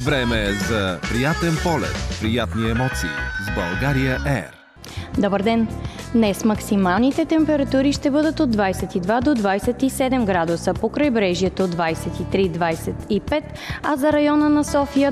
Време е за приятен полет, приятни емоции с България Air. Добър ден! Днес максималните температури ще бъдат от 22 до 27 градуса, по крайбрежието 23-25, а за района на София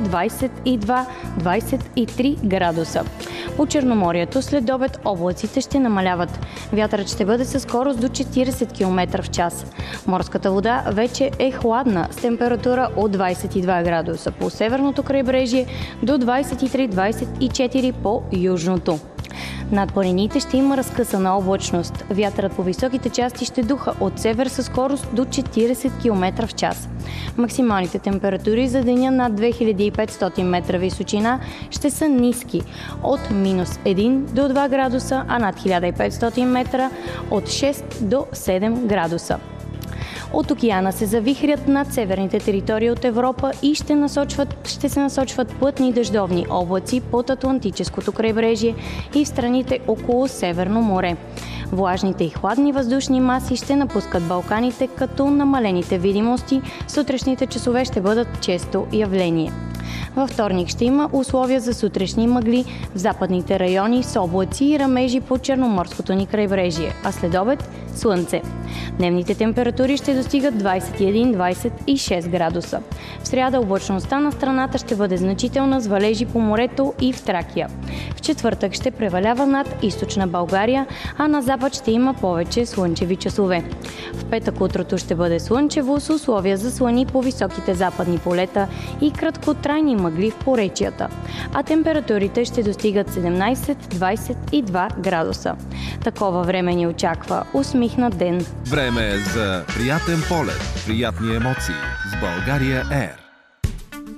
22-23 градуса. По Черноморието след обед облаците ще намаляват. Вятърът ще бъде със скорост до 40 км в час. Морската вода вече е хладна с температура от 22 градуса по северното крайбрежие до 23-24 по южното. Над планините ще има разкъсана облачност. Вятърът по високите части ще духа от север със скорост до 40 км в час. Максималните температури за деня над 2500 метра височина ще са ниски от -1 до 2 градуса, а над 1500 метра от 6 до 7 градуса. От океана се завихрят над северните територии от Европа и ще се насочват плътни дъждовни облаци под Атлантическото крайбрежие и в страните около Северно море. Влажните и хладни въздушни маси ще напускат Балканите, като намалените видимости в сутрешните часове ще бъдат често явление. Във вторник ще има условия за сутрешни мъгли в западните райони с облаци и ръмежи по Черноморското ни крайбрежие, а след обед – слънце. Дневните температури ще достигат 21-26 градуса. В сряда облачността на страната ще бъде значителна с валежи по морето и в Тракия. В четвъртък ще превалява над източна България, а на запад ще има повече слънчеви часове. В петък утрото ще бъде слънчево с условия за слани по високите западни полета и краткотрайни мъгли в поречията, а температурите ще достигат 17-22 градуса. Такова време ни очаква усмихнат ден. Време е за приятен полет, приятни емоции с България Air.